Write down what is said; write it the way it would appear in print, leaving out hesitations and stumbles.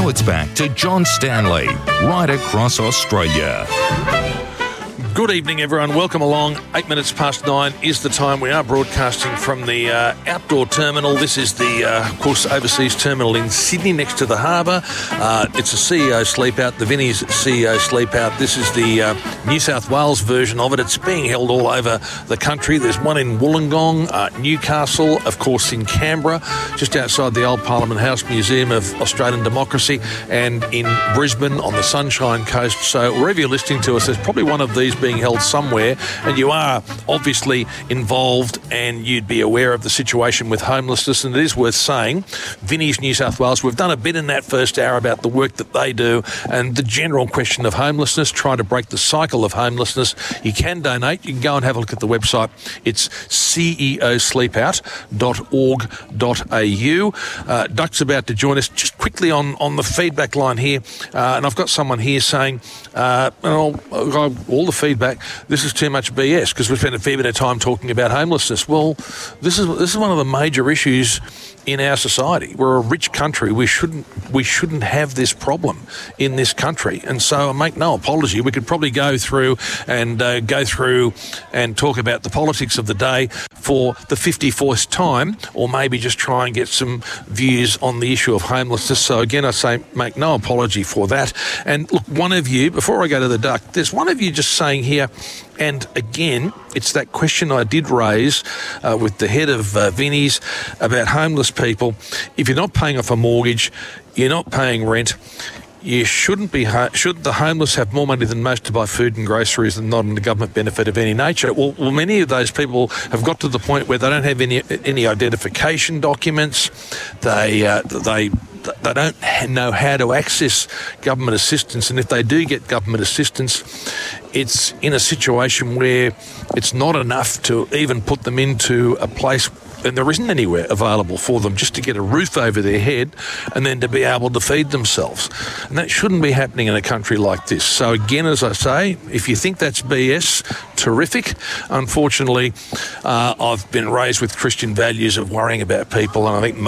Now it's back to John Stanley, right across Australia. Good evening, everyone. Welcome along. 8 minutes past 9 is the time. We are broadcasting from the outdoor terminal. This is the, of course, overseas terminal in Sydney next to the harbour. It's a CEO sleep out, the Vinnie's CEO sleep out. This is the New South Wales version of it. It's being held all over the country. There's one in Wollongong, Newcastle, of course, in Canberra, just outside the old Parliament House Museum of Australian Democracy, and in Brisbane on the Sunshine Coast. So wherever you're listening to us, there's probably one of these being held somewhere, and you are obviously involved and you'd be aware of the situation with homelessness. And it is worth saying, Vinnie's New South Wales, we've done a bit in that first hour about the work that they do and the general question of homelessness, trying to break the cycle of homelessness. You can donate. You can go and have a look at the website. It's ceosleepout.org.au. Duck's about to join us. Just quickly on the feedback line here, and I've got someone here saying, all the feedback, this is too much BS because we spent a fair bit of time talking about homelessness. Well, this is one of the major issues in our society. We're a rich country. We shouldn't have this problem in this country. And so I make no apology. We could probably go through and talk about the politics of the day for the 54th time, or maybe just try and get some views on the issue of homelessness. So again, I say make no apology for that. And look, one of you, before I go to the duck, there's one of you just saying here, and again, it's that question I did raise with the head of Vinnie's about homeless people. If you're not paying off a mortgage, you're not paying rent, you shouldn't be. Should the homeless have more money than most to buy food and groceries and not on the government benefit of any nature? Well, many of those people have got to the point where they don't have any identification documents. They don't know how to access government assistance, and if they do get government assistance, it's in a situation where it's not enough to even put them into a place, and there isn't anywhere available for them just to get a roof over their head and then to be able to feed themselves. And that shouldn't be happening in a country like this. So again, as I say, if you think that's BS, terrific. Unfortunately, I've been raised with Christian values of worrying about people, and I think